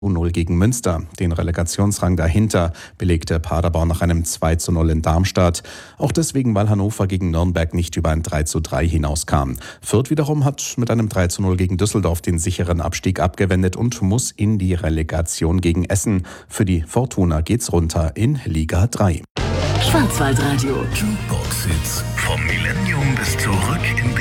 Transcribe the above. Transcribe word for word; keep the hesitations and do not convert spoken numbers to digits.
zu null gegen Münster. Den Relegationsrang dahinter belegte Paderborn nach einem zwei zu null in Darmstadt. Auch deswegen, weil Hannover gegen Nürnberg nicht über ein drei zu drei hinauskam. Fürth wiederum hat mit einem drei zu null gegen Düsseldorf den sicheren Abstieg abgewendet und muss in die Relegation gegen Essen. Für die Fortuna geht's runter in Liga drei. Schwarzwaldradio. Jukebox Hits vom Millennium bis zurück in